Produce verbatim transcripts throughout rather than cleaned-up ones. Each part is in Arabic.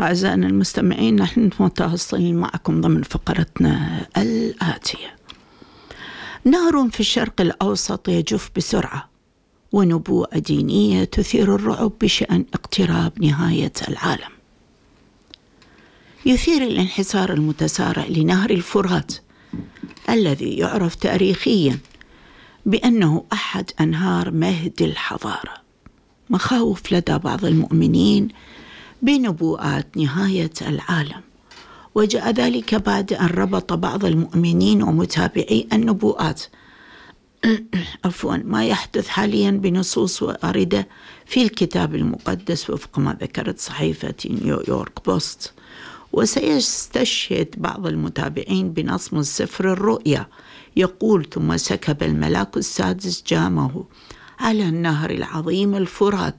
أعزائنا المستمعين، نحن متواصلين معكم ضمن فقرتنا الآتية. نهر في الشرق الأوسط يجف بسرعة، ونبوءة دينية تثير الرعب بشأن اقتراب نهاية العالم. يثير الانحسار المتسارع لنهر الفرات الذي يعرف تاريخيا بأنه أحد أنهار مهد الحضارة مخاوف لدى بعض المؤمنين بنبوءات نهاية العالم، وجاء ذلك بعد أن ربط بعض المؤمنين ومتابعي النبوءات عفوا ما يحدث حاليا بنصوص واردة في الكتاب المقدس وفق ما ذكرت صحيفة نيويورك بوست. وسيستشهد بعض المتابعين بنص من سفر الرؤيا يقول: ثم سكب الملاك السادس جامه على النهر العظيم الفرات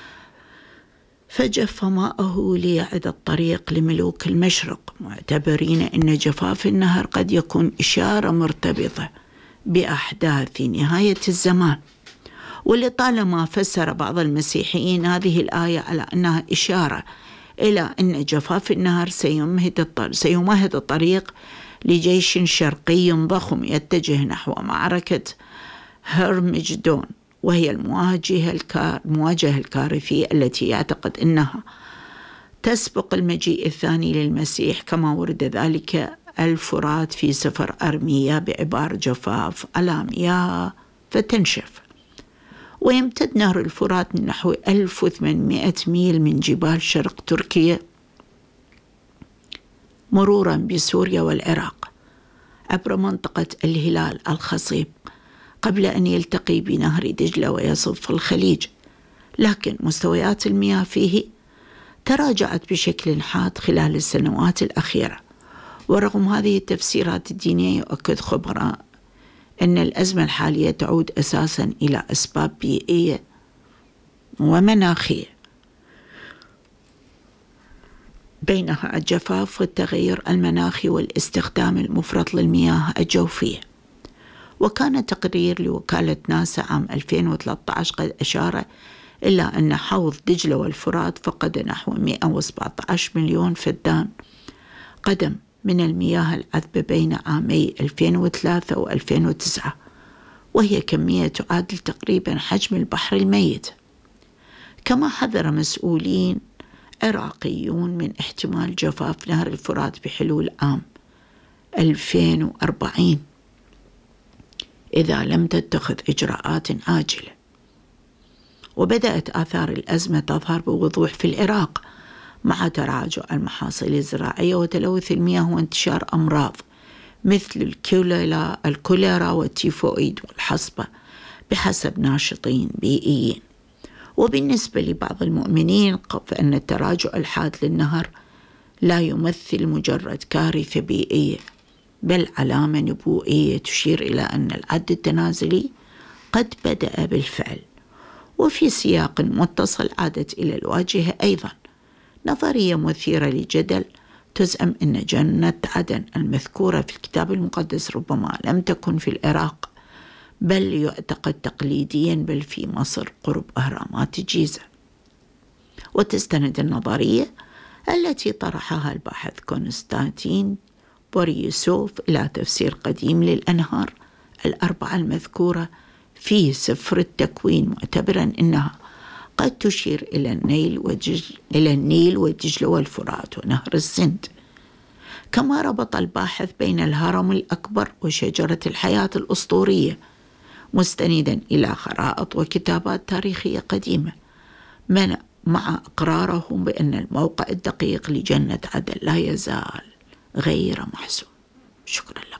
فجف ماءه ليعد الطريق لملوك المشرق، معتبرين أن جفاف النهر قد يكون إشارة مرتبطة بأحداث نهاية الزمان. ولطالما فسر بعض المسيحيين هذه الآية على أنها إشارة إلى أن جفاف النهر سيمهد الطريق لجيش شرقي ضخم يتجه نحو معركة هرمجدون، وهي المواجهة المواجهة الكارثية التي يعتقد أنها تسبق المجيء الثاني للمسيح، كما ورد ذلك الفرات في سفر أرميا بعبارة جفاف على مياه فتنشف. ويمتد نهر الفرات من نحو ألف وثمانمائة ميل من جبال شرق تركيا مرورا بسوريا والعراق عبر منطقة الهلال الخصيب قبل أن يلتقي بنهر دجلة ويصب في الخليج، لكن مستويات المياه فيه تراجعت بشكل حاد خلال السنوات الأخيرة. ورغم هذه التفسيرات الدينية، يؤكد خبراء أن الأزمة الحالية تعود أساساً إلى أسباب بيئية ومناخية، بينها الجفاف والتغير المناخي والاستخدام المفرط للمياه الجوفية. وكان تقرير لوكالة ناسا عام ألفين وثلاثة عشر قد أشار إلى أن حوض دجلة والفرات فقد نحو مئة وسبعة عشر مليون فدان قدم من المياه العذبة بين عامي ألفين وثلاثة وألفين وتسعة، وهي كمية تعادل تقريبا حجم البحر الميت. كما حذر مسؤولين عراقيون من احتمال جفاف نهر الفرات بحلول عام ألفين وأربعين إذا لم تتخذ إجراءات عاجلة. وبدأت آثار الأزمة تظهر بوضوح في العراق مع تراجع المحاصيل الزراعية وتلوث المياه وانتشار أمراض مثل الكوليرا الكوليرا والتيفوئيد والحصبة بحسب ناشطين بيئيين. وبالنسبة لبعض المؤمنين فإن التراجع الحاد للنهر لا يمثل مجرد كارثة بيئية، بل علامة نبوئية تشير إلى أن العد التنازلي قد بدأ بالفعل. وفي سياق متصل عادت إلى الواجهة أيضا نظرية مثيرة لجدل تزعم أن جنة عدن المذكورة في الكتاب المقدس ربما لم تكن في العراق، بل يعتقد تقليديا بل في مصر قرب أهرامات الجيزة. وتستند النظرية التي طرحها الباحث كونستانتين بوريسوف إلى تفسير قديم للأنهار الأربعة المذكورة في سفر التكوين، معتبرا أنها قد تشير إلى النيل ودجل إلى النيل ودجلة والفرات ونهر السند. كما ربط الباحث بين الهرم الأكبر وشجرة الحياة الأسطورية، مستندا إلى خرائط وكتابات تاريخية قديمة، مع إقرارهم بأن الموقع الدقيق لجنة عدن لا يزال غير محسوم. شكرا.